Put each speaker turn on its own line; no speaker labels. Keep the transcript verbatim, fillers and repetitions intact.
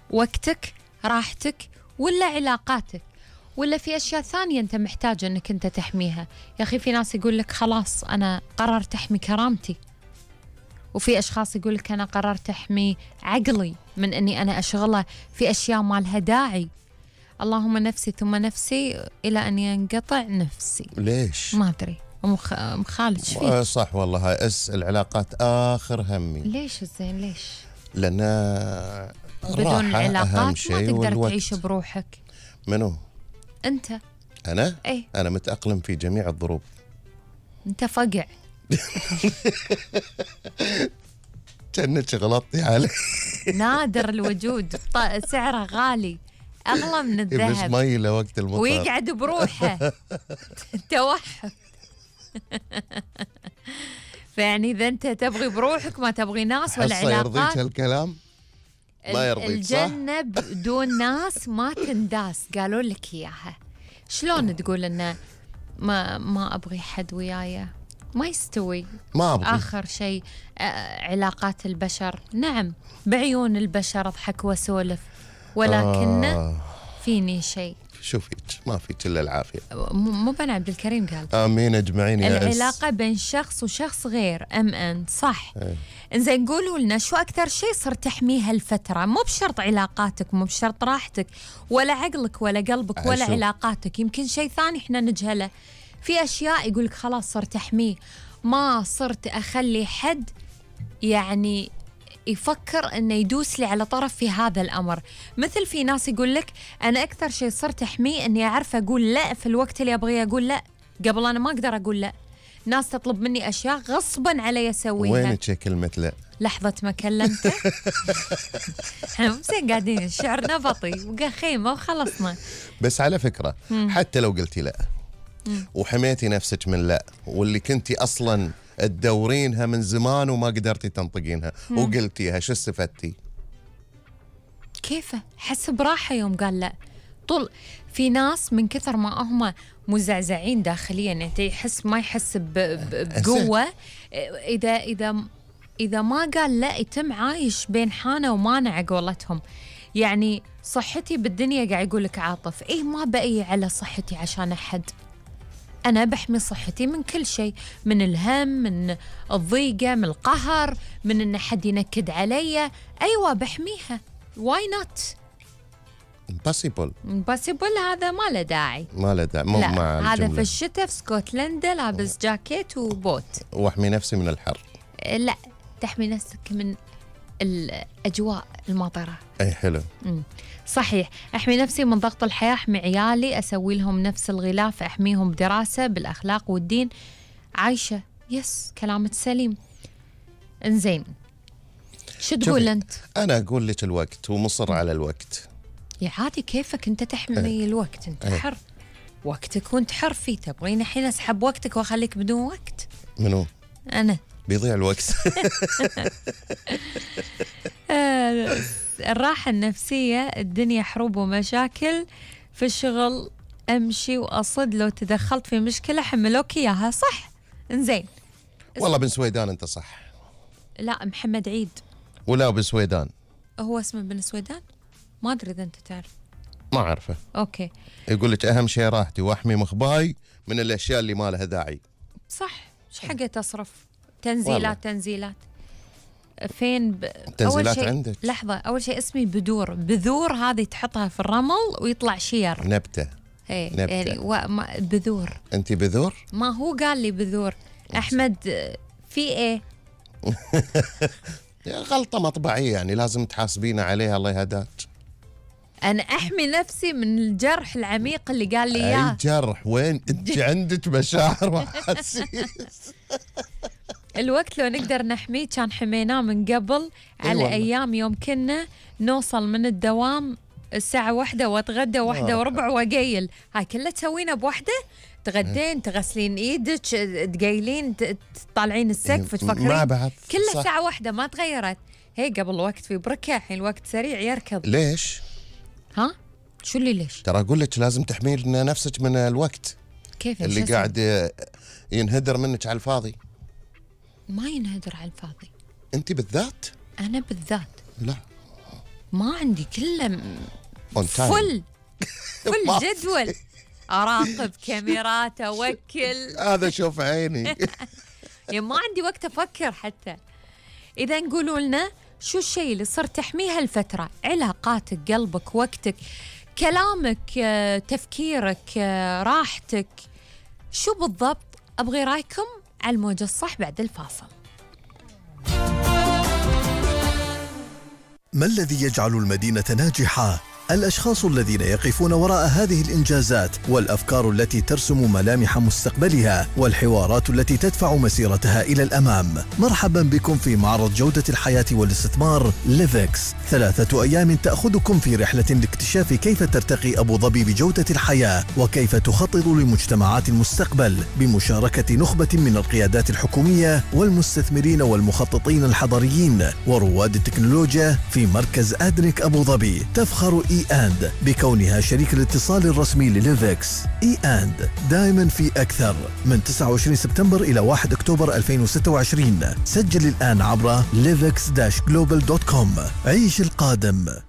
وقتك، راحتك، ولا علاقاتك، ولا في أشياء ثانية أنت محتاج أنك أنت تحميها. يا أخي في ناس يقول لك خلاص أنا قررت أحمي كرامتي، وفي أشخاص يقول لك أنا قررت أحمي عقلي من أني أنا أشغله في أشياء ما لها داعي. اللهم نفسي ثم نفسي إلى أن ينقطع نفسي.
ليش؟
ما أدري مخ... مخالد شو فيه؟
صح والله، هاي اس العلاقات آخر همي.
ليش الزين ليش؟
لأن
بدون علاقات ما تقدر
والوقت.
تعيش بروحك.
منو؟
أنت.
أنا؟
إيه؟
أنا متأقلم في جميع الظروف.
أنت فقع.
كأنك غلطتي علي.
نادر الوجود، ط- سعره غالي، أغلى من
يبس
الذهب،
مي لوقت المطر
ويقعد بروحه. توحد. فيعني إذا أنت تبغي بروحك ما تبغي ناس ولا
حصة يرضيك
علاقات.
هالكلام؟ ما يرضيك صح؟
الجنة بدون ناس ما تنداس، قالوا لك إياها. شلون تقول إنه ما ما أبغي حد وياي؟ ما يستوي.
ما أبغي.
آخر شيء آه، علاقات البشر، نعم بعيون البشر أضحك وأسولف، ولكن
آه.
فيني شيء.
شو فيك؟ ما فيك إلا العافية.
مو مو بن عبد الكريم قال
آمين أجمعين يا
العلاقة بين شخص وشخص غير ام ان صح.
ايه.
انزين قولوا لنا شو أكثر شيء صرت تحميه هالفترة؟ مو بشرط علاقاتك، مو بشرط راحتك، ولا عقلك، ولا قلبك، ولا
شوف.
علاقاتك، يمكن شيء ثاني احنا نجهله. في أشياء يقولك خلاص صرت أحميه، ما صرت أخلي حد يعني يفكر انه يدوس لي على طرف في هذا الامر. مثل في ناس يقول لك انا اكثر شيء صرت احميه اني اعرف اقول لا في الوقت اللي ابغيه اقول لا، قبل انا ما اقدر اقول لا. ناس تطلب مني اشياء غصبا علي اسويها.
وينك كلمة لا؟
لحظة ما كلمته. احنا مو زين قاعدين الشعر نبطي وقا خيمة وخلصنا.
بس على فكرة مم. حتى لو قلتي لا مم. وحميتي نفسك من لا، واللي كنتي أصلا تدورينها من زمان وما قدرتي تنطقينها مم. وقلتيها، شو استفدتي؟
كيفه؟ حس براحة يوم قال لا. طول في ناس من كثر ما هم مزعزعين داخليا، يعني يحس ما يحس بقوة، إذا إذا إذا ما قال لا يتم عايش بين حانة ومانع قولتهم. يعني صحتي بالدنيا قاعد يقول لك عاطف، إيه ما بقي على صحتي عشان أحد. أنا بحمي صحتي من كل شيء، من الهم، من الضيقة، من القهر، من إن حد ينكد علي. أيوة بحميها. واي نوت؟
impossible
impossible هذا ما له داعي.
ما له داعي. مو مع
هذا
الجملة.
في الشتاء في اسكتلندا لابس جاكيت وبوت.
واحمي نفسي من الحر.
لا، تحمي نفسك من الأجواء الماطرة.
أي حلو.
مم. صحيح. أحمي نفسي من ضغط الحياة، أحمي عيالي، أسوي لهم نفس الغلاف، أحميهم بدراسة بالأخلاق والدين. عايشة يس كلامك سليم. انزين شو تقول أنت؟
أنا أقول لك الوقت ومصر على الوقت.
يا عادي كيفك أنت تحمي أه. الوقت، أنت أه. حر وقتك وأنت حر فيه. تبغين الحين أسحب وقتك وأخليك بدون وقت؟
منو؟
أنا.
بيضيع الوقت.
الراحة النفسية، الدنيا حروب ومشاكل في الشغل، أمشي وأصد لو تدخلت في مشكلة حملوك إياها. صح؟ إنزين.
والله بن سويدان أنت صح.
لا محمد عيد.
ولا بن سويدان.
هو اسمه بن سويدان؟ ما أدري إذا أنت تعرف.
ما أعرفه.
أوكي.
يقول لك أهم شيء راحتي وأحمي مخباي من الأشياء اللي ما لها داعي.
صح. إيش حقه تصرف؟ تنزيلات والله. تنزيلات فين ب...
تنزيلات
أول شيء
عندك.
لحظة، أول شيء اسمي بذور. بذور هذه تحطها في الرمل ويطلع شير.
نبتة.
ايه نبتة. يعني و... ما... بذور.
أنت بذور؟
ما هو قال لي بذور. أحمد في إيه؟
غلطة مطبعية يعني لازم تحاسبينا عليها، الله يهداك.
أنا أحمي نفسي من الجرح العميق اللي قال لي إياه.
أي جرح؟ وين أنت عندك مشاعر وأحاسيس.
الوقت لو نقدر نحميه كان حميناه من قبل. على أيوة. أيام يوم كنا نوصل من الدوام الساعة واحدة واتغدى واحدة آه. وربع وقيل، هاي كلها تسوينها بوحدة. تغدين، تغسلين ايدك، تقيلين، تطالعين السقف، تفكرين
ما بعد
كلها ساعة واحدة ما تغيرت. هي قبل الوقت في بركة، الحين الوقت سريع يركض.
ليش؟
ها؟ شو اللي ليش؟
ترى أقول لك لازم تحمين نفسك من الوقت.
كيف
اللي قاعد ينهدر منك على الفاضي.
ما ينهدر على الفاضي.
أنت بالذات؟
أنا بالذات.
لا
ما عندي كله
On time.
فل فل جدول، اراقب كاميرات، اوكل.
هذا شوف عيني.
يعني ما عندي وقت افكر حتى. اذا نقولوا لنا شو الشيء اللي صرت تحميه هالفتره؟ علاقاتك، قلبك، وقتك، كلامك، تفكيرك، راحتك، شو بالضبط؟ ابغي رايكم على الموجة الصح بعد الفاصل.
ما الذي يجعل المدينة ناجحة؟ الأشخاص الذين يقفون وراء هذه الإنجازات، والأفكار التي ترسم ملامح مستقبلها، والحوارات التي تدفع مسيرتها إلى الأمام. مرحبا بكم في معرض جودة الحياة والاستثمار ليفكس، ثلاثة أيام تأخذكم في رحلة لاكتشاف كيف ترتقي أبو ظبي بجودة الحياة، وكيف تخطط لمجتمعات المستقبل بمشاركة نخبة من القيادات الحكومية والمستثمرين والمخططين الحضريين ورواد التكنولوجيا في مركز أدريك أبو ظبي. تفخر إي آند بكونها شريك الاتصال الرسمي لليفكس. إي آند دائما في أكثر. من تسعة وعشرين سبتمبر إلى واحد أكتوبر ألفين وستة وعشرين. سجل الآن عبر ليفكس داش جلوبال دوت كوم. عيش القادم.